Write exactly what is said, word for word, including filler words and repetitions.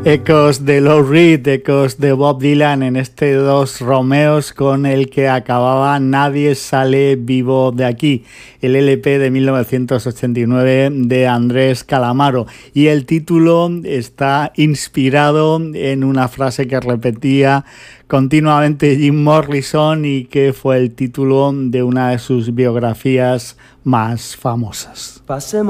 Ecos de Lou Reed, ecos de Bob Dylan en este Dos Romeos con el que acababa Nadie sale vivo de aquí, el L P de mil novecientos ochenta y nueve de Andrés Calamaro, y el título está inspirado en una frase que repetía continuamente Jim Morrison y que fue el título de una de sus biografías más famosas. Pasemos